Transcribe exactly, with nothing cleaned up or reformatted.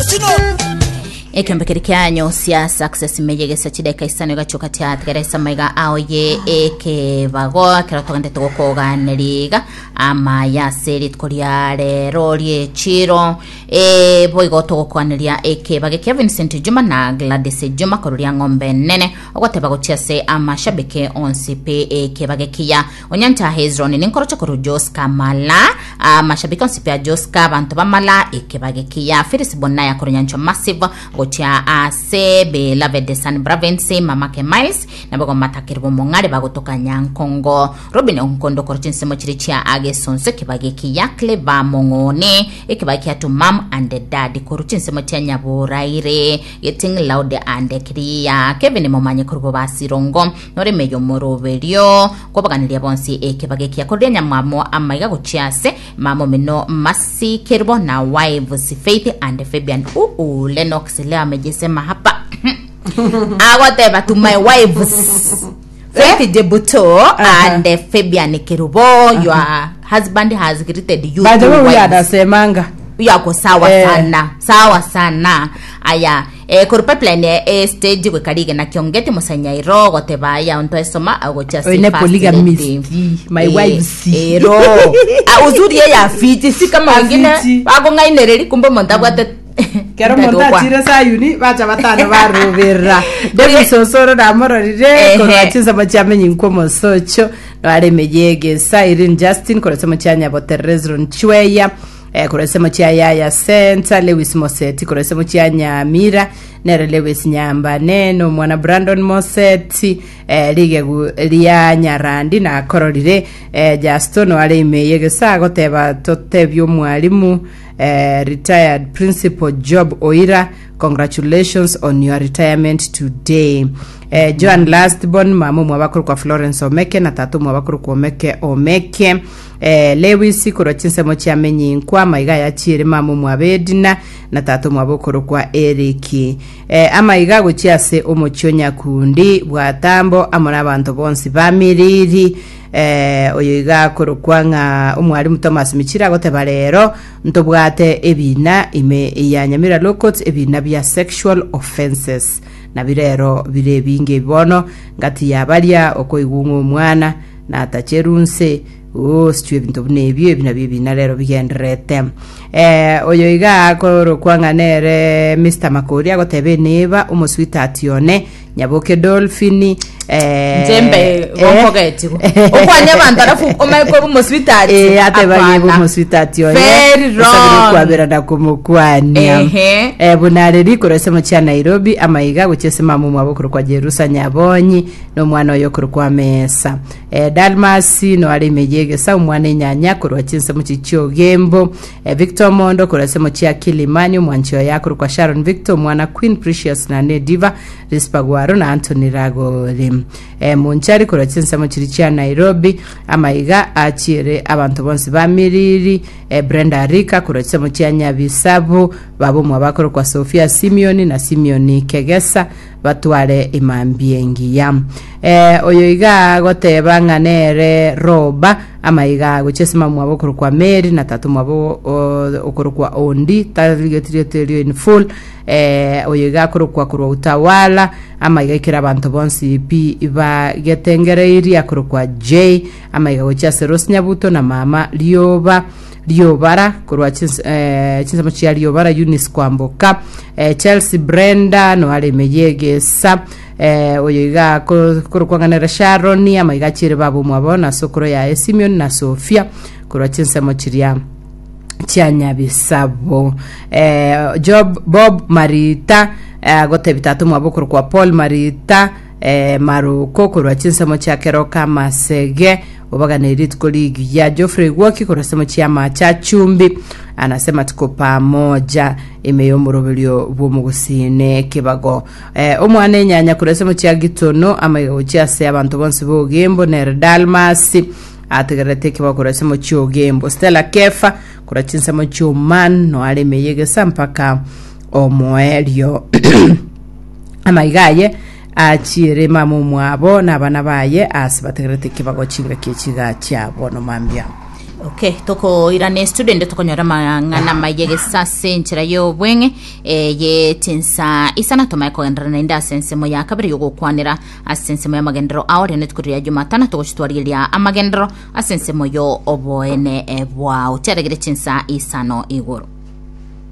Ekembekeri kyanyo siasa access mejegesa chideka isano gachoka teatre samaiga aoye eke bago kerotogende tokoganeriga ama ya seri tkoriare rolie chiro e boigo tokokwaneria eke bage Kevin Saint Juma na Gladys Juma korulia ngombe nene ogoteba gochiase ama shabeke onsipe eke bage kia onyanta Hezron ninkorocha koru Jos Kamala ama shabeke onsipe Jos Ka bantu bamala eke bage kia Firis Bonaya korunyancho massive gocha ase beloved de San Bravense mamake Miles na bago matakirbo mongare bago toka Nyankongo Robin Onkondo korchinse mochirichia age sonse kibage kiya Cleva mongone ekibage atu mam and dad korchinse mochia nyaburaire getting loud and kriya Kevin momanye kurbo basirongo nore meyo moroverio kobaganilia bonsi ekibage kiya kodenya mamo amaiga gochiase mamo meno masi kirbo na wives Faith and Fabian uu Lennox lea mejisema hapa awateba to my wives Faith Jebuto uh-huh. and uh, Fabian Kirubo uh-huh. Your husband has greeted you. By the way, we are semanga. Yako sawa eh. sana sawa sana aya e kurupe plane e stage gwe karige na kiongeti musanya iro goteba ya onto esoma agocha si fast polygamist my e, wives ero a uzuri ya fiti si kama wengine bago ngainereri kumbe montabwate kero monta tira sayuni bacha batano barubira debi sosoro na mororire korachiza bachamenye nkomo socho no are mejege Siren Justin korasema cyanya boterezron chweya eh korasema cyaya ya Senta Lewis Moseti korasema cyanya Mira nere Lewis Nyamba neno mwana Brandon Moseti eh lige liya Nyarandi na kororire eh Justin wale imeyege sa goteba totebyo mwalimu Uh, retired Principal Job Oira, congratulations on your retirement today. Uh, Joan Lastborn mamu mwabakuru kwa Florence Omeke na tatu mwabakuru kwa Omeke Omeke. Uh, Lewis kurochinse mochi amenyi nkwa maiga ya chiri mamu mwabedina na tatu mwabakuru kwa Eriki. Uh, ama iga guchiase omochonya kundi bwatambo amona abantu bonsi bamiriri. Eh oyiga kurukwanga umwarimu Thomas Michira goteba rero ntobwate ebina ime yanyamira locots ebina bya sexual offenses na birero bire binge bono ngati yabalya okoyigungu umwana na atacherunse o stwe bintu nebyo ebina bibina rero bigendrete eh oyiga kurukwanga nere Mister Makori agotebe neba umuswita atione Nyaboke Dolphini eh Jembe wongogeti okwanya abantu arafu omayiko umuswitati eh atebanye umuswitati oye very wrong kwabera nakumukwanya eh eh bunare rikorese cya Nairobi amayiga guchese mamu mwabokuru kwa Jerusa Nyabonyi no mwana oyokuru kwa Mesa eh Dalmasi no ari mejege sa umwana nyanya kurwa chinse mu Chichogembo eh Victor Mondo kurase mu cya Kilimani mwanchio yakuru kwa Sharon Victor mwana Queen Precious na Nediva Rispagwaro na Anthony Ragori eh munchari kurachinsa mu Chirichia Nairobi amayiga achire abantu bonse bamiriri eh Brenda Rika kurachinsa mu cyanya Bisabu babo mwabakoro kwa Sofia Simeoni na Simeoni Kegesa batware imambiengiya eh oyoiga goteba nganere roba amayiga guchesema mwabokoro kwa Mary na tatu mwabo okoro kwa Ondi tarigetirio in full eh oyoiga koro kwa kurwa utawala amayiga ikira abantu bonsi pi iba getengereiri akoro kwa J amayiga guchase Rosnyabuto na mama Lioba Liobara kurwa chins eh chinsamo chia Liobara Eunice Kwamboka eh Chelsea Brenda no ale mejege sa eh oyiga kurukwangana Sharon amayiga chire babu mwabona sokoro ya Simeon na Sofia kurwa chinsamo chiria Chianya Bisabo eh Job Bob Marita eh gote bitatu mwabukuru kwa Paul Marita eh Maruko kurwa chinsamo chia Keroka Masege Obagane Ritko League ya Geoffrey Woki kurasema chama cha Chumbi anasema tuko pamoja imeyomorobelio bwomugusine kibago eh omwane nyanya kurasema chia Gitono ama chia se abantu bonse bogembo ner Dalmasi ategerete kibago kurasema chio gembo Stella Kefa kurachinsa chio man no ale meyege sampaka omoelio ama igaye achire mamu mwabo nabana baye asibategerete kibago chinga kichiga cyabo no mambya Okay, toko irane student toko nyora mangana mayege sase nchira yo bwenge e, ye tinsa isana toma ko endra nda sense mo ya kabiri yogo kwanira asense mo ya magendro awore net kuriya jumatana toko chitwarilia amagendro asense mo yo oboene ebwa uteregere tinsa isano igoro.